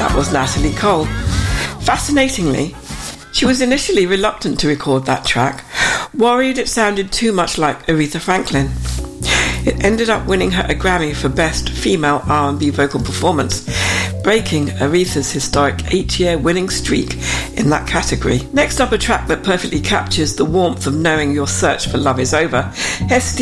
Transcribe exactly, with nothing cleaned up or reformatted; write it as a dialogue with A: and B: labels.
A: That was Natalie Cole. Fascinatingly, she was initially reluctant to record that track, worried it sounded too much like Aretha Franklin. It ended up winning her a Grammy for Best Female R and B Vocal Performance, breaking Aretha's historic eight-year winning streak in that category. Next up, a track that perfectly captures the warmth of knowing your search for love is over. Here's